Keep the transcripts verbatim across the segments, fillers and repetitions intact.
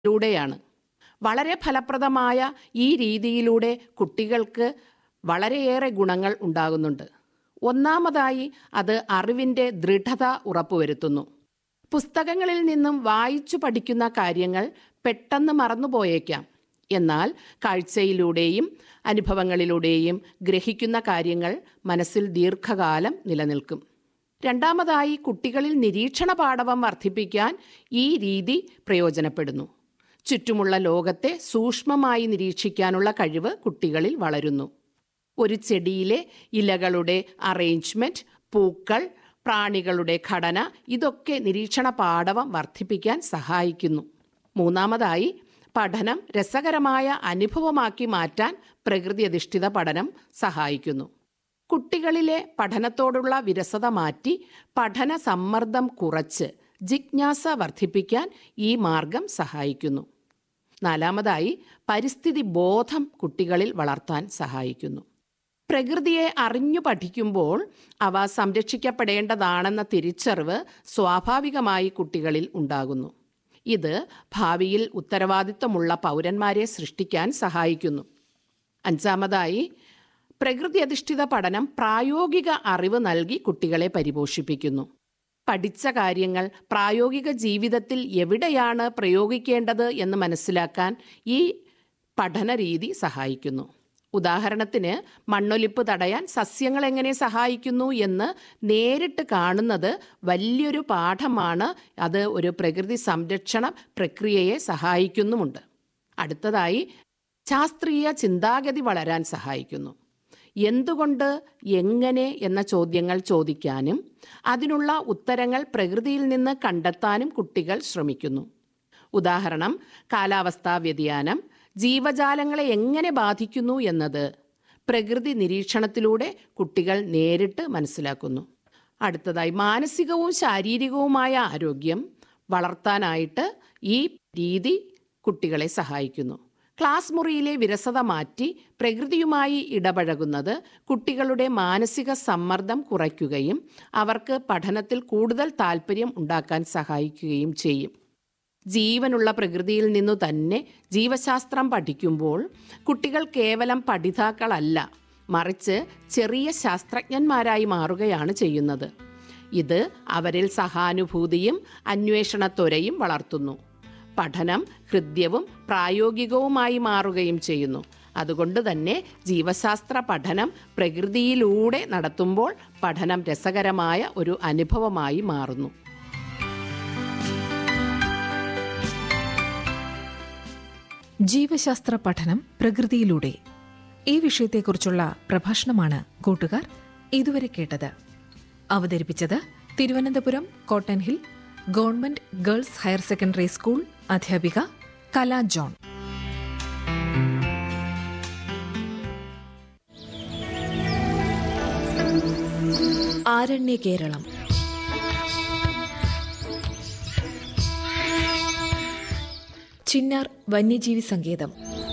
ൂടെയാണ്. വളരെ ഫലപ്രദമായ ഈ രീതിയിലൂടെ കുട്ടികൾക്ക് വളരെയേറെ ഗുണങ്ങൾ ഉണ്ടാകുന്നുണ്ട്. ഒന്നാമതായി അത് അറിവിൻ്റെ ദൃഢത ഉറപ്പുവരുത്തുന്നു. പുസ്തകങ്ങളിൽ നിന്നും വായിച്ചു പഠിക്കുന്ന കാര്യങ്ങൾ പെട്ടെന്ന് മറന്നുപോയേക്കാം. എന്നാൽ കാഴ്ചയിലൂടെയും അനുഭവങ്ങളിലൂടെയും ഗ്രഹിക്കുന്ന കാര്യങ്ങൾ മനസ്സിൽ ദീർഘകാലം നിലനിൽക്കും. രണ്ടാമതായി കുട്ടികളിൽ നിരീക്ഷണ പാടവം വർദ്ധിപ്പിക്കാൻ ഈ രീതി പ്രയോജനപ്പെടുന്നു. ചുറ്റുമുള്ള ലോകത്തെ സൂക്ഷ്മമായി നിരീക്ഷിക്കാനുള്ള കഴിവ് കുട്ടികളിൽ വളരുന്നു. ഒരു ചെടിയിലെ ഇലകളുടെ അറേഞ്ച്മെന്റ്, പൂക്കൾ, പ്രാണികളുടെ ഘടന ഇതൊക്കെ നിരീക്ഷണ പാടവം വർദ്ധിപ്പിക്കാൻ സഹായിക്കുന്നു. മൂന്നാമതായി പഠനം രസകരമായ അനുഭവമാക്കി മാറ്റാൻ പ്രകൃതി അധിഷ്ഠിത പഠനം സഹായിക്കുന്നു. കുട്ടികളിലെ പഠനത്തോടുള്ള വിരസത മാറ്റി പഠന സമ്മർദ്ദം കുറച്ച് ജിജ്ഞാസ വർദ്ധിപ്പിക്കാൻ ഈ മാർഗം സഹായിക്കുന്നു. നാലാമതായി പരിസ്ഥിതി ബോധം കുട്ടികളിൽ വളർത്താൻ സഹായിക്കുന്നു. പ്രകൃതിയെ അറിഞ്ഞു പഠിക്കുമ്പോൾ അവ സംരക്ഷിക്കപ്പെടേണ്ടതാണെന്ന തിരിച്ചറിവ് സ്വാഭാവികമായി കുട്ടികളിൽ ഉണ്ടാകുന്നു. ഇത് ഭാവിയിൽ ഉത്തരവാദിത്വമുള്ള പൗരന്മാരെ സൃഷ്ടിക്കാൻ സഹായിക്കുന്നു. അഞ്ചാമതായി പ്രകൃതി അധിഷ്ഠിത പഠനം പ്രായോഗിക അറിവ് നൽകി കുട്ടികളെ പരിപോഷിപ്പിക്കുന്നു. പഠിച്ച കാര്യങ്ങൾ പ്രായോഗിക ജീവിതത്തിൽ എവിടെയാണ് പ്രയോഗിക്കേണ്ടത് എന്ന് മനസ്സിലാക്കാൻ ഈ പഠന രീതി സഹായിക്കുന്നു. ഉദാഹരണത്തിന് മണ്ണൊലിപ്പ് തടയാൻ സസ്യങ്ങൾ എങ്ങനെ സഹായിക്കുന്നു എന്ന് നേരിട്ട് കാണുന്നത് വലിയൊരു പാഠമാണ്. അത് ഒരു പ്രകൃതി സംരക്ഷണ പ്രക്രിയയെ സഹായിക്കുന്നുമുണ്ട്. അടുത്തതായി ശാസ്ത്രീയ ചിന്താഗതി വളരാൻ സഹായിക്കുന്നു. എന്തുകൊണ്ട്, എങ്ങനെ എന്ന ചോദ്യങ്ങൾ ചോദിക്കാനും അതിനുള്ള ഉത്തരങ്ങൾ പ്രകൃതിയിൽ നിന്ന് കണ്ടെത്താനും കുട്ടികൾ ശ്രമിക്കുന്നു. ഉദാഹരണം, കാലാവസ്ഥാ വ്യതിയാനം ജീവജാലങ്ങളെ എങ്ങനെ ബാധിക്കുന്നു എന്നത് പ്രകൃതി നിരീക്ഷണത്തിലൂടെ കുട്ടികൾ നേരിട്ട് മനസ്സിലാക്കുന്നു. അടുത്തതായി മാനസികവും ശാരീരികവുമായ ആരോഗ്യം വളർത്താനായിട്ട് ഈ രീതി കുട്ടികളെ സഹായിക്കുന്നു. ക്ലാസ് മുറിയിലെ വിരസത മാറ്റി പ്രകൃതിയുമായി ഇടപഴകുന്നത് കുട്ടികളുടെ മാനസിക സമ്മർദ്ദം കുറയ്ക്കുകയും അവർക്ക് പഠനത്തിൽ കൂടുതൽ താല്പര്യം ഉണ്ടാക്കാൻ സഹായിക്കുകയും ചെയ്യും. ജീവനുള്ള പ്രകൃതിയിൽ നിന്നു തന്നെ ജീവശാസ്ത്രം പഠിക്കുമ്പോൾ കുട്ടികൾ കേവലം പഠിതാക്കളല്ല, മറിച്ച് ചെറിയ ശാസ്ത്രജ്ഞന്മാരായി മാറുകയാണ് ചെയ്യുന്നത്. ഇത് അവരിൽ സഹാനുഭൂതിയും അന്വേഷണത്വരയും വളർത്തുന്നു. പഠനം ഹൃദ്യവും പ്രായോഗികവുമായി മാറുകയും ചെയ്യുന്നു. അതുകൊണ്ട് തന്നെ ജീവശാസ്ത്ര പഠനം പ്രകൃതിയിലൂടെ നടത്തുമ്പോൾ പഠനം രസകരമായ ഒരു അനുഭവമായി മാറുന്നു. ജീവശാസ്ത്ര പഠനം പ്രകൃതിയിലൂടെ ഈ വിഷയത്തെക്കുറിച്ചുള്ള പ്രഭാഷണമാണ് കൂട്ടുകാർ ഇതുവരെ കേട്ടത്. അവതരിപ്പിച്ചത് Thiruvananthapuram cotton hill government girls higher secondary school അധ്യാപിക കല ജോൺ. ആരണ്യ കേരളം. ചിന്നാർ വന്യജീവി സങ്കേതം.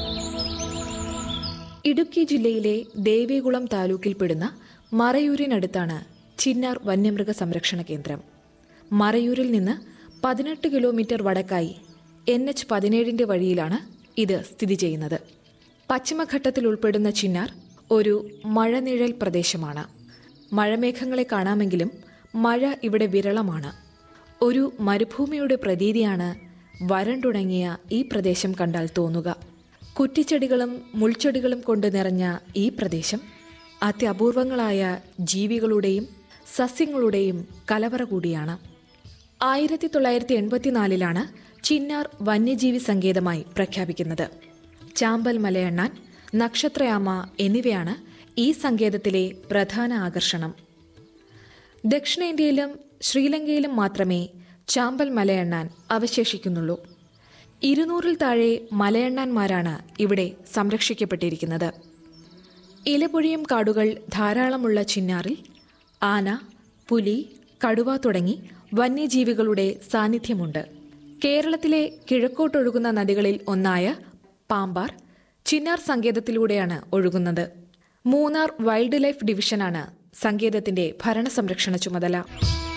ഇടുക്കി ജില്ലയിലെ ദേവികുളം താലൂക്കിൽപ്പെടുന്ന മറയൂരിനടുത്താണ് ചിന്നാർ വന്യമൃഗ സംരക്ഷണ കേന്ദ്രം. മറയൂരിൽ നിന്ന് പതിനെട്ട് കിലോമീറ്റർ വടക്കായി എൻ എച്ച് പതിനേഴിന്റെ വഴിയിലാണ് ഇത് സ്ഥിതി ചെയ്യുന്നത്. പശ്ചിമഘട്ടത്തിൽ ഉൾപ്പെടുന്ന ചിന്നാർ ഒരു മഴനിഴൽ പ്രദേശമാണ്. മഴമേഘങ്ങളെ കാണാമെങ്കിലും മഴ ഇവിടെ വിരളമാണ്. ഒരു മരുഭൂമിയുടെ പ്രതീതിയാണ് വരണ്ടുണങ്ങിയ ഈ പ്രദേശം കണ്ടാൽ തോന്നുക. കുറ്റിച്ചെടികളും മുൾച്ചെടികളും കൊണ്ട് നിറഞ്ഞ ഈ പ്രദേശം അത്യപൂർവങ്ങളായ ജീവികളുടെയും സസ്യങ്ങളുടെയും കലവറ കൂടിയാണ്. ആയിരത്തി തൊള്ളായിരത്തി എൺപത്തിനാലിലാണ് ചിന്നാർ വന്യജീവി സങ്കേതമായി പ്രഖ്യാപിക്കുന്നത്. ചാമ്പൽ മലയണ്ണാൻ, നക്ഷത്രയാമ എന്നിവയാണ് ഈ സങ്കേതത്തിലെ പ്രധാന ആകർഷണം. ദക്ഷിണേന്ത്യയിലും ശ്രീലങ്കയിലും മാത്രമേ ചാമ്പൽ മലയണ്ണാൻ അവശേഷിക്കുന്നുള്ളൂ. ഇരുന്നൂറിൽ താഴെ മലയണ്ണാന്മാരാണ് ഇവിടെ സംരക്ഷിക്കപ്പെട്ടിരിക്കുന്നത്. ഇലപൊഴിയും കാടുകൾ ധാരാളമുള്ള ചിന്നാറിൽ ആന, പുലി, കടുവ തുടങ്ങി വന്യജീവികളുടെ സാന്നിധ്യമുണ്ട്. കേരളത്തിലെ കിഴക്കോട്ടൊഴുകുന്ന നദികളിൽ ഒന്നായ പാമ്പാർ ചിന്നാർ സങ്കേതത്തിലൂടെയാണ് ഒഴുകുന്നത്. മൂന്നാർ വൈൽഡ് ലൈഫ് ഡിവിഷനാണ് സങ്കേതത്തിന്റെ ഭരണസംരക്ഷണ ചുമതല.